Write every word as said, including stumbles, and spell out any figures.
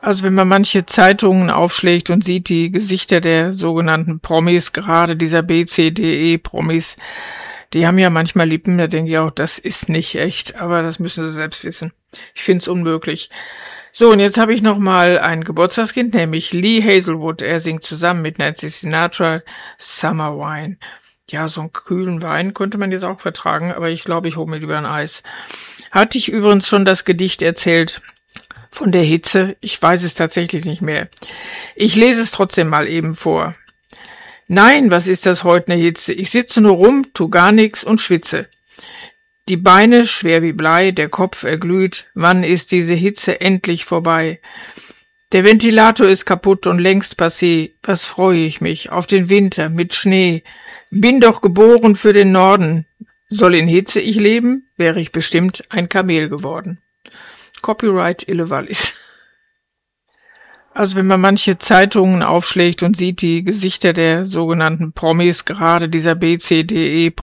Also wenn man manche Zeitungen aufschlägt und sieht die Gesichter der sogenannten Promis, gerade dieser B C D E-Promis, die haben ja manchmal Lippen, da denke ich auch, das ist nicht echt, aber das müssen sie selbst wissen. Ich finde es unmöglich. So, und jetzt habe ich noch mal ein Geburtstagskind, nämlich Lee Hazelwood. Er singt zusammen mit Nancy Sinatra Summer Wine. Ja, so einen kühlen Wein könnte man jetzt auch vertragen, aber ich glaube, ich hole mir lieber ein Eis. Hatte ich übrigens schon das Gedicht erzählt von der Hitze? Ich weiß es tatsächlich nicht mehr. Ich lese es trotzdem mal eben vor. Nein, was ist das heute ne Hitze? Ich sitze nur rum, tu gar nix und schwitze. Die Beine schwer wie Blei, der Kopf erglüht. Wann ist diese Hitze endlich vorbei? Der Ventilator ist kaputt und längst passé. Was freue ich mich auf den Winter mit Schnee. Bin doch geboren für den Norden. Soll in Hitze ich leben, wäre ich bestimmt ein Kamel geworden. Copyright Ille Wallis. Also wenn man manche Zeitungen aufschlägt und sieht die Gesichter der sogenannten Promis, gerade dieser B C D E